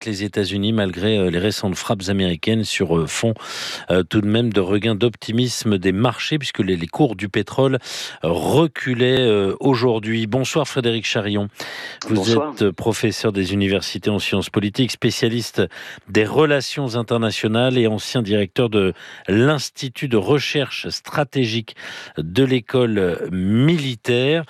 les États-Unis malgré les récentes frappes américaines sur fond tout de même de regain d'optimisme des marchés puisque les cours du pétrole reculaient aujourd'hui. Bonsoir Frédéric Charillon. Vous Bonsoir. êtes professeur des universités en sciences politiques, spécialiste des relations internationales et ancien directeur de l'Institut de recherche stratégique de l'école militaire.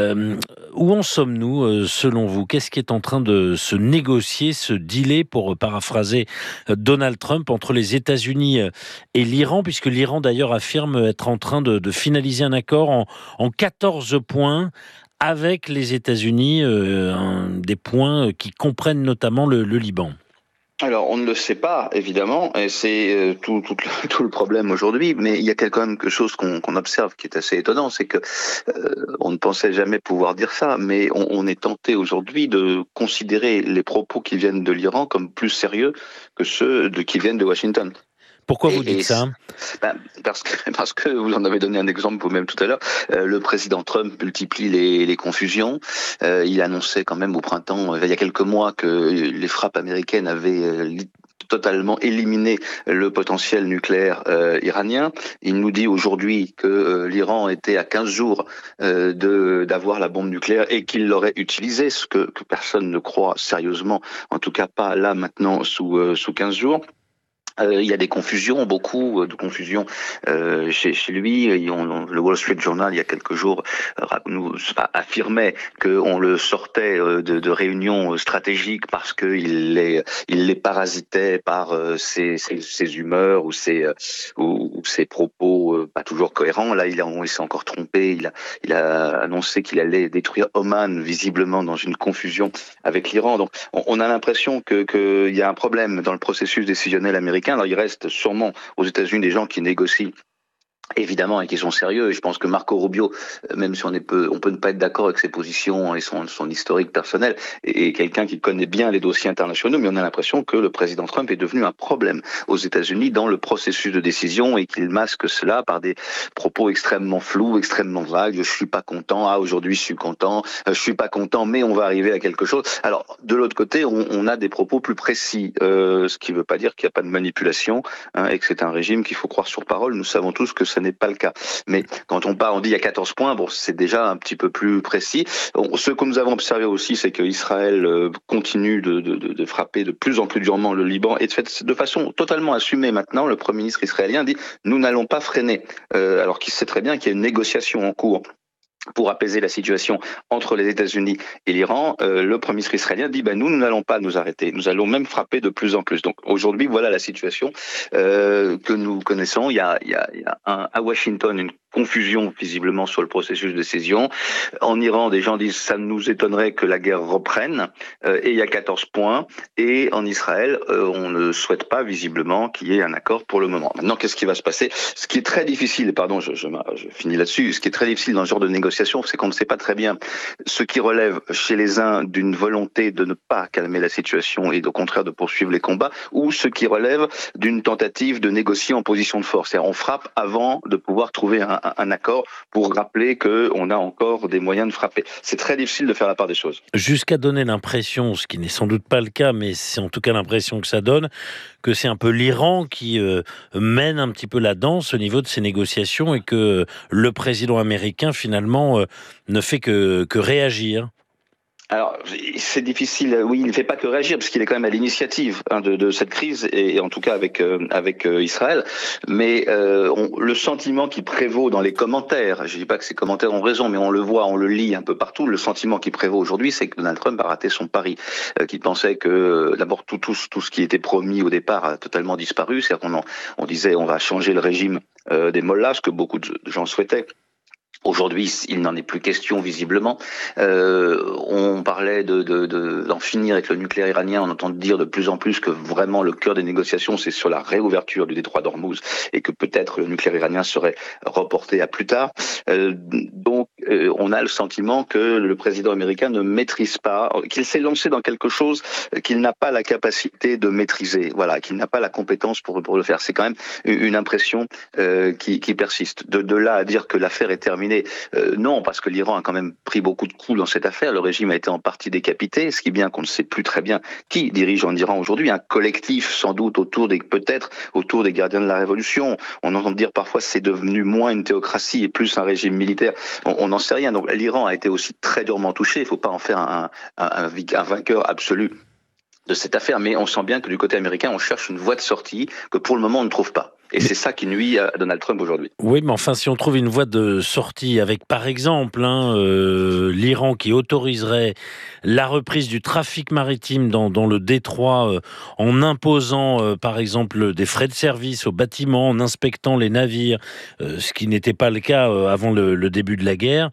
Où en sommes-nous selon vous ? Qu'est-ce qui est en train de se négocier, se dealer, pour paraphraser Donald Trump, entre les États-Unis et l'Iran, puisque l'Iran d'ailleurs affirme être en train de finaliser un accord en 14 points avec les États-Unis, des points qui comprennent notamment le Liban. Alors, on ne le sait pas, évidemment, et c'est tout le problème aujourd'hui, mais il y a quand même quelque chose qu'on observe qui est assez étonnant, c'est que on ne pensait jamais pouvoir dire ça, mais on est tenté aujourd'hui de considérer les propos qui viennent de l'Iran comme plus sérieux que ceux qui viennent de Washington. Pourquoi vous dites ça ? Parce que vous en avez donné un exemple vous-même tout à l'heure. Le président Trump multiplie les confusions. Il annonçait quand même au printemps, il y a quelques mois, que les frappes américaines avaient totalement éliminé le potentiel nucléaire iranien. Il nous dit aujourd'hui que l'Iran était à 15 jours d'avoir la bombe nucléaire et qu'il l'aurait utilisée, ce que personne ne croit sérieusement, en tout cas pas là maintenant sous 15 jours. Il y a des confusions, beaucoup de confusions chez lui. Le Wall Street Journal, il y a quelques jours, affirmait qu'on le sortait de réunions stratégiques parce qu'il les parasitait par ses humeurs ou ses propos pas toujours cohérents. Là, il s'est encore trompé. Il a annoncé qu'il allait détruire Oman, visiblement dans une confusion avec l'Iran. Donc, on a l'impression qu'il y a un problème dans le processus décisionnel américain. Alors, il reste sûrement aux États-Unis des gens qui négocient, évidemment, et qui sont sérieux. Et je pense que Marco Rubio, même si on peut ne pas être d'accord avec ses positions et son historique personnel, est quelqu'un qui connaît bien les dossiers internationaux, mais on a l'impression que le président Trump est devenu un problème aux États-Unis dans le processus de décision et qu'il masque cela par des propos extrêmement flous, extrêmement vagues. Je suis pas content. Ah, aujourd'hui, je suis content. Je suis pas content, mais on va arriver à quelque chose. Alors, de l'autre côté, on a des propos plus précis, ce qui veut pas dire qu'il n'y a pas de manipulation, et que c'est un régime qu'il faut croire sur parole. Nous savons tous que ça n'est pas le cas. Mais quand on dit il y a 14 points, bon, c'est déjà un petit peu plus précis. Ce que nous avons observé aussi, c'est qu'Israël continue de frapper de plus en plus durement le Liban, et de façon totalement assumée maintenant. Le Premier ministre israélien dit « Nous n'allons pas freiner », alors qu'il sait très bien qu'il y a une négociation en cours pour apaiser la situation entre les États-Unis et l'Iran. Le Premier ministre israélien dit nous n'allons pas nous arrêter, nous allons même frapper de plus en plus. Donc aujourd'hui, voilà la situation que nous connaissons. Il y a à Washington une confusion visiblement sur le processus de décision. En Iran, des gens disent ça nous étonnerait que la guerre reprenne, et il y a 14 points. Et en Israël, on ne souhaite pas visiblement qu'il y ait un accord pour le moment. Maintenant, qu'est-ce qui va se passer ? Ce qui est très difficile, pardon, je finis là-dessus, ce qui est très difficile dans ce genre de négociation, c'est qu'on ne sait pas très bien ce qui relève chez les uns d'une volonté de ne pas calmer la situation et au contraire de poursuivre les combats, ou ce qui relève d'une tentative de négocier en position de force. C'est-à-dire on frappe avant de pouvoir trouver un accord pour rappeler qu'on a encore des moyens de frapper. C'est très difficile de faire la part des choses. Jusqu'à donner l'impression, ce qui n'est sans doute pas le cas, mais c'est en tout cas l'impression que ça donne, que c'est un peu l'Iran qui mène un petit peu la danse au niveau de ces négociations et que le président américain finalement ne fait que réagir. Alors, c'est difficile. Oui, il ne fait pas que réagir parce qu'il est quand même à l'initiative de cette crise et en tout cas avec Israël. Mais le sentiment qui prévaut dans les commentaires, je dis pas que ces commentaires ont raison, mais on le voit, on le lit un peu partout. Le sentiment qui prévaut aujourd'hui, c'est que Donald Trump a raté son pari, qu'il pensait que d'abord tout ce qui était promis au départ a totalement disparu. C'est-à-dire qu'on disait on va changer le régime des mollahs, ce que beaucoup de gens souhaitaient. Aujourd'hui, il n'en est plus question visiblement. On parlait d'en finir avec le nucléaire iranien. On entend dire de plus en plus que vraiment le cœur des négociations, c'est sur la réouverture du détroit d'Ormuz et que peut-être le nucléaire iranien serait reporté à plus tard. Donc, on a le sentiment que le président américain ne maîtrise pas, qu'il s'est lancé dans quelque chose qu'il n'a pas la capacité de maîtriser, voilà, qu'il n'a pas la compétence pour le faire. C'est quand même une impression qui persiste. De là à dire que l'affaire est terminée, non, parce que l'Iran a quand même pris beaucoup de coups dans cette affaire. Le régime a été en partie décapité, ce qui est bien qu'on ne sait plus très bien qui dirige en Iran aujourd'hui. Un collectif, sans doute, peut-être autour des gardiens de la révolution. On entend dire parfois c'est devenu moins une théocratie et plus un régime militaire. On n'en sait rien. Donc l'Iran a été aussi très durement touché. Il ne faut pas en faire un vainqueur absolu de cette affaire, mais on sent bien que du côté américain, on cherche une voie de sortie que pour le moment on ne trouve pas. Et c'est ça qui nuit à Donald Trump aujourd'hui. Oui, mais enfin, si on trouve une voie de sortie avec, par exemple, l'Iran qui autoriserait la reprise du trafic maritime dans le détroit en imposant, par exemple, des frais de service aux bâtiments, en inspectant les navires, ce qui n'était pas le cas avant le début de la guerre,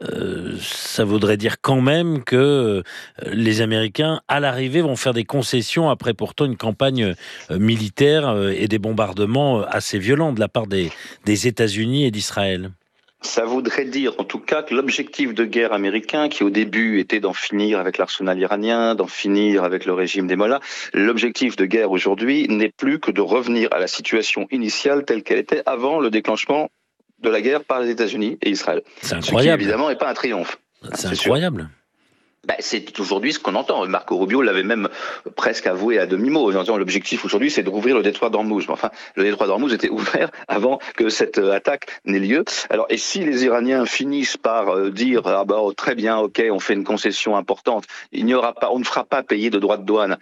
ça voudrait dire quand même que les Américains, à l'arrivée, vont faire des concessions après pourtant une campagne militaire et des bombardements assez violent de la part des États-Unis et d'Israël. Ça voudrait dire, en tout cas, que l'objectif de guerre américain, qui au début était d'en finir avec l'arsenal iranien, d'en finir avec le régime des Mollahs, l'objectif de guerre aujourd'hui n'est plus que de revenir à la situation initiale telle qu'elle était avant le déclenchement de la guerre par les États-Unis et Israël. C'est incroyable. Ce qui, évidemment, n'est pas un triomphe. C'est incroyable. Sûr. C'est aujourd'hui ce qu'on entend. Marco Rubio l'avait même presque avoué à demi-mot. L'objectif aujourd'hui, c'est de rouvrir le détroit d'Ormuz. Mais enfin, le détroit d'Ormuz était ouvert avant que cette attaque n'ait lieu. Alors, et si les Iraniens finissent par dire très bien, ok, on fait une concession importante, on ne fera pas payer de droits de douane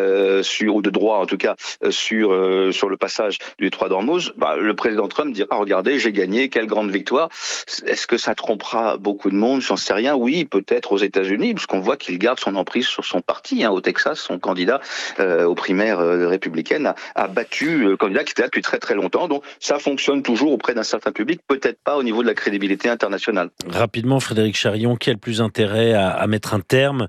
ou de droits en tout cas sur le passage du détroit d'Ormuz, le président Trump dira regardez, j'ai gagné, quelle grande victoire. Est-ce que ça trompera beaucoup de monde? J'en sais rien. Oui, peut-être aux États-Unis. Qu'on voit qu'il garde son emprise sur son parti. Au Texas, son candidat aux primaires républicaines a battu le candidat qui était là depuis très très longtemps. Donc ça fonctionne toujours auprès d'un certain public, peut-être pas au niveau de la crédibilité internationale. Rapidement, Frédéric Charion, qui a le plus intérêt à mettre un terme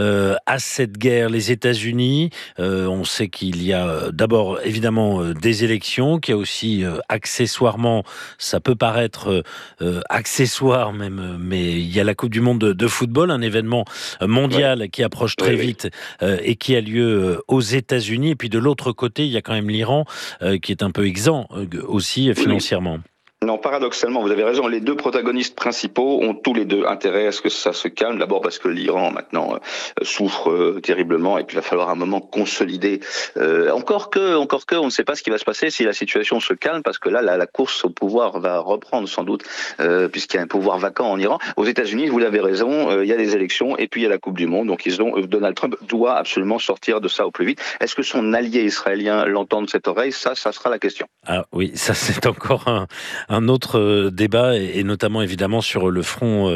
à cette guerre? Les États-Unis, on sait qu'il y a d'abord évidemment des élections, qu'il y a aussi accessoirement, ça peut paraître accessoire même, mais il y a la Coupe du Monde de football, un événement mondial qui approche très vite et qui a lieu aux États-Unis. Et puis de l'autre côté, il y a quand même l'Iran qui est un peu exempt aussi financièrement. Non, paradoxalement, vous avez raison, les deux protagonistes principaux ont tous les deux intérêt à ce que ça se calme. D'abord parce que l'Iran, maintenant, souffre terriblement et puis il va falloir un moment consolider. Encore que, on ne sait pas ce qui va se passer si la situation se calme, parce que là, la course au pouvoir va reprendre sans doute, puisqu'il y a un pouvoir vacant en Iran. Aux États-Unis, vous l'avez raison, il y a des élections et puis il y a la Coupe du Monde. Donc Donald Trump doit absolument sortir de ça au plus vite. Est-ce que son allié israélien l'entend de cette oreille? Ça sera la question. Ah oui, ça c'est encore un autre débat, et notamment évidemment sur le front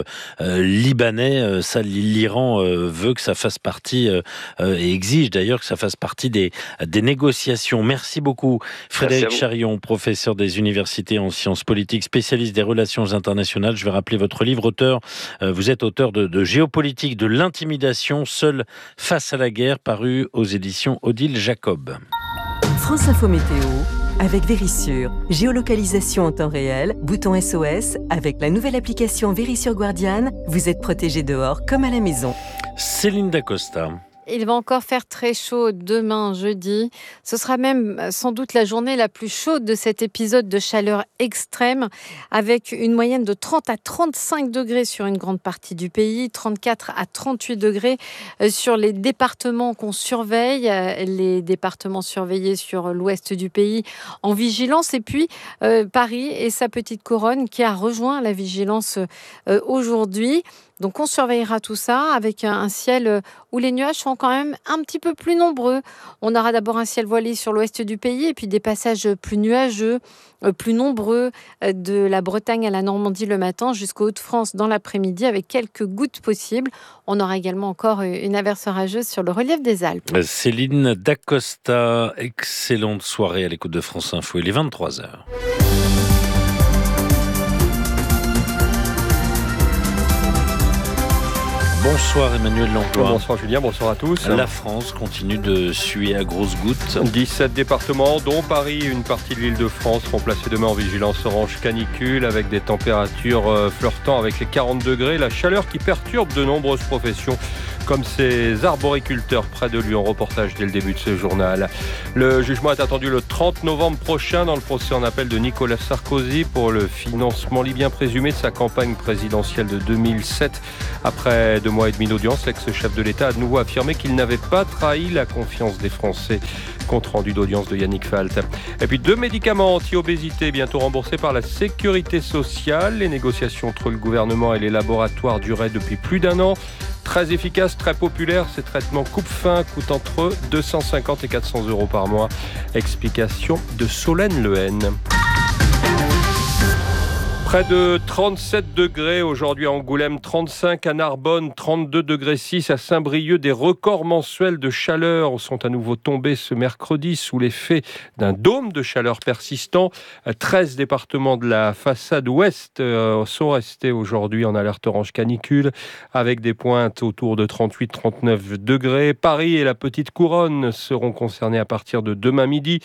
libanais. Ça, l'Iran veut que ça fasse partie et exige d'ailleurs que ça fasse partie des négociations. Merci beaucoup Frédéric Charion, professeur des universités en sciences politiques, spécialiste des relations internationales. Je vais rappeler votre livre, vous êtes auteur de Géopolitique de l'intimidation, seul face à la guerre, paru aux éditions Odile Jacob. France Info Météo avec Vérissure. Géolocalisation en temps réel, bouton SOS. Avec la nouvelle application Vérissure Guardian, vous êtes protégé dehors comme à la maison. Céline Dacosta. Il va encore faire très chaud demain, jeudi. Ce sera même sans doute la journée la plus chaude de cet épisode de chaleur extrême, avec une moyenne de 30 à 35 degrés sur une grande partie du pays, 34 à 38 degrés sur les départements qu'on surveille, les départements surveillés sur l'ouest du pays en vigilance, et puis Paris et sa petite couronne qui a rejoint la vigilance aujourd'hui. Donc on surveillera tout ça avec un ciel où les nuages sont quand même un petit peu plus nombreux. On aura d'abord un ciel voilé sur l'ouest du pays et puis des passages plus nuageux, plus nombreux de la Bretagne à la Normandie le matin jusqu'aux Hauts-de-France dans l'après-midi avec quelques gouttes possibles. On aura également encore une averse orageuse sur le relief des Alpes. Céline Dacosta, excellente soirée à l'écoute de France Info. Il est 23h. Bonsoir Emmanuel Langlois. Bonsoir Julien, bonsoir à tous. La France continue de suer à grosses gouttes. 17 départements, dont Paris et une partie de l'Île-de-France, seront placés demain en vigilance orange canicule avec des températures flirtant avec les 40 degrés. La chaleur qui perturbe de nombreuses professions comme ces arboriculteurs près de Lyon. Reportage dès le début de ce journal. Le jugement est attendu le 30 novembre prochain dans le procès en appel de Nicolas Sarkozy pour le financement libyen présumé de sa campagne présidentielle de 2007. Après 2 mois et demi d'audience, l'ex-chef de l'État a de nouveau affirmé qu'il n'avait pas trahi la confiance des Français. Compte rendu d'audience de Yannick Falt. Et puis 2 médicaments anti-obésité bientôt remboursés par la Sécurité sociale. Les négociations entre le gouvernement et les laboratoires duraient depuis plus d'1 an. Très efficace, très populaire, ces traitements coupe-faim coûtent entre 250 et 400 € par mois. Explication de Solène Lehen. Près de 37 degrés aujourd'hui à Angoulême, 35 à Narbonne, 32 degrés 6 à Saint-Brieuc. Des records mensuels de chaleur sont à nouveau tombés ce mercredi sous l'effet d'un dôme de chaleur persistant. 13 départements de la façade ouest sont restés aujourd'hui en alerte orange canicule avec des pointes autour de 38-39 degrés. Paris et la Petite Couronne seront concernés à partir de demain midi.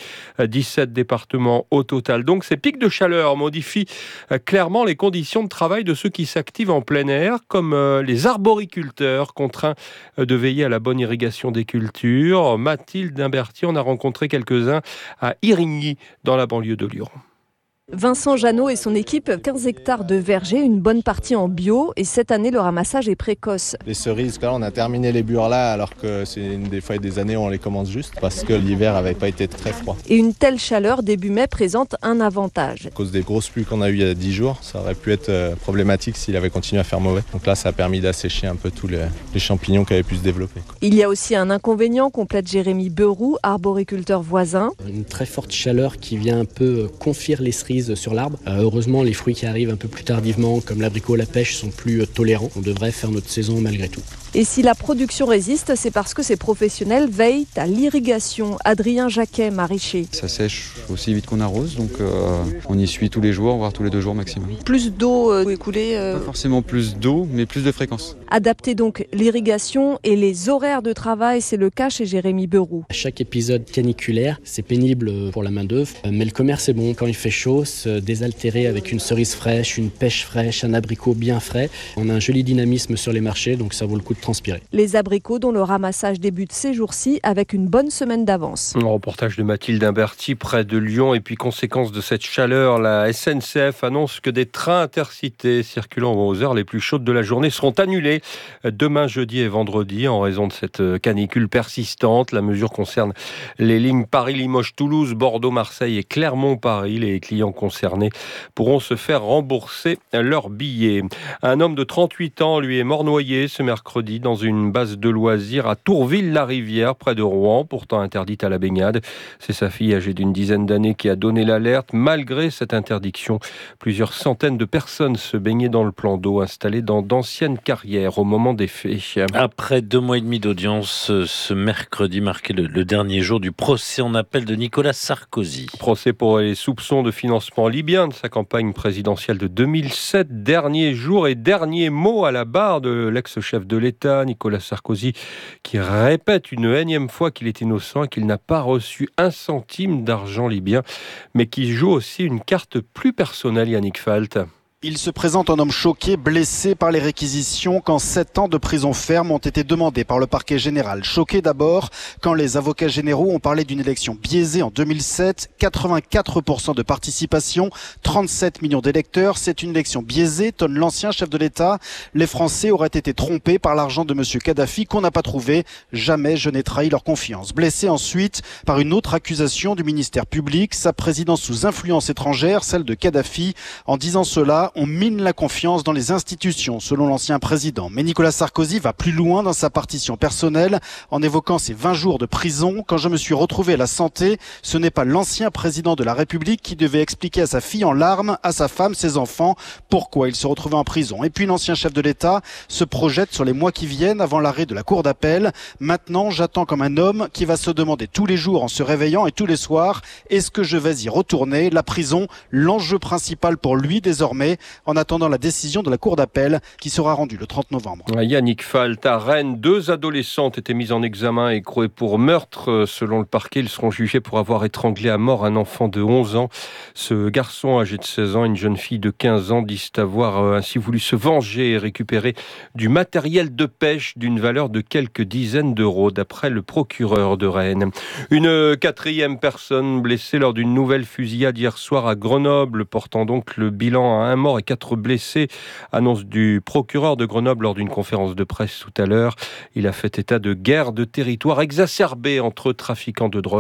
17 départements au total. Donc ces pics de chaleur modifient clairement les conditions de travail de ceux qui s'activent en plein air, comme les arboriculteurs contraints de veiller à la bonne irrigation des cultures. Mathilde Imberti en a rencontré quelques-uns à Irigny, dans la banlieue de Lyon. Vincent Jeannot et son équipe, 15 hectares de verger, une bonne partie en bio, et cette année le ramassage est précoce. Les cerises, là, on a terminé les bures là, alors que c'est des fois des années où on les commence juste, parce que l'hiver n'avait pas été très froid. Et une telle chaleur début mai présente un avantage. À cause des grosses pluies qu'on a eues il y a 10 jours, ça aurait pu être problématique s'il avait continué à faire mauvais. Donc là, ça a permis d'assécher un peu tous les champignons qui avaient pu se développer. Il y a aussi un inconvénient, complète Jérémy Beroux, arboriculteur voisin. Une très forte chaleur qui vient un peu confire les cerises sur l'arbre. Heureusement, les fruits qui arrivent un peu plus tardivement, comme l'abricot, la pêche, sont plus tolérants. On devrait faire notre saison malgré tout. Et si la production résiste, c'est parce que ces professionnels veillent à l'irrigation. Adrien Jacquet, maraîcher. Ça sèche aussi vite qu'on arrose, donc on y suit tous les jours, voire tous les 2 jours maximum. Plus d'eau écoulée Pas forcément plus d'eau, mais plus de fréquence. Adapter donc l'irrigation et les horaires de travail, c'est le cas chez Jérémy Beroux. À chaque épisode caniculaire, c'est pénible pour la main-d'œuvre, mais le commerce est bon. Quand il fait chaud, se désaltérer avec une cerise fraîche, une pêche fraîche, un abricot bien frais. On a un joli dynamisme sur les marchés, donc ça vaut le coup de transpirer. Les abricots dont le ramassage débute ces jours-ci avec une bonne semaine d'avance. Un reportage de Mathilde Imberti près de Lyon. Et puis, conséquence de cette chaleur, la SNCF annonce que des trains intercités circulant aux heures les plus chaudes de la journée seront annulés demain, jeudi et vendredi en raison de cette canicule persistante. La mesure concerne les lignes Paris-Limoges-Toulouse, Bordeaux-Marseille et Clermont-Paris. Les clients concernés pourront se faire rembourser leurs billets. Un homme de 38 ans, lui, est mort noyé ce mercredi dans une base de loisirs à Tourville-la-Rivière, près de Rouen, pourtant interdite à la baignade. C'est sa fille âgée d'une dizaine d'années qui a donné l'alerte. Malgré cette interdiction, plusieurs centaines de personnes se baignaient dans le plan d'eau installé dans d'anciennes carrières au moment des faits. Après 2 mois et demi d'audience, ce mercredi marquait le dernier jour du procès en appel de Nicolas Sarkozy. Procès pour les soupçons de financement libyen de sa campagne présidentielle de 2007. Dernier jour et dernier mot à la barre de l'ex-chef de l'État, Nicolas Sarkozy, qui répète une énième fois qu'il est innocent et qu'il n'a pas reçu 1 centime d'argent libyen, mais qui joue aussi une carte plus personnelle, Yannick Falt. Il se présente un homme choqué, blessé par les réquisitions quand 7 ans de prison ferme ont été demandés par le parquet général. Choqué d'abord quand les avocats généraux ont parlé d'une élection biaisée en 2007, 84% de participation, 37 millions d'électeurs. C'est une élection biaisée, tonne l'ancien chef de l'État. Les Français auraient été trompés par l'argent de M. Kadhafi qu'on n'a pas trouvé. Jamais je n'ai trahi leur confiance. Blessé ensuite par une autre accusation du ministère public, sa présidence sous influence étrangère, celle de Kadhafi. En disant cela, on mine la confiance dans les institutions, selon l'ancien président. Mais Nicolas Sarkozy va plus loin dans sa partition personnelle, en évoquant ses 20 jours de prison. Quand je me suis retrouvé à la santé, ce n'est pas l'ancien président de la République qui devait expliquer à sa fille en larmes, à sa femme, ses enfants, pourquoi il se retrouvait en prison. Et puis l'ancien chef de l'État se projette sur les mois qui viennent avant l'arrêt de la cour d'appel. Maintenant, j'attends comme un homme qui va se demander tous les jours en se réveillant et tous les soirs, est-ce que je vais y retourner? La prison, l'enjeu principal pour lui désormais, en attendant la décision de la Cour d'appel qui sera rendue le 30 novembre. Yannick Falt, à Rennes, 2 adolescentes étaient mises en examen et écrouées pour meurtre. Selon le parquet, ils seront jugés pour avoir étranglé à mort un enfant de 11 ans. Ce garçon âgé de 16 ans et une jeune fille de 15 ans disent avoir ainsi voulu se venger et récupérer du matériel de pêche d'une valeur de quelques dizaines d'euros, d'après le procureur de Rennes. Une 4e personne blessée lors d'une nouvelle fusillade hier soir à Grenoble, portant donc le bilan à 1 mort et 4 blessés, annonce du procureur de Grenoble lors d'une conférence de presse tout à l'heure. Il a fait état de guerre de territoire exacerbée entre trafiquants de drogue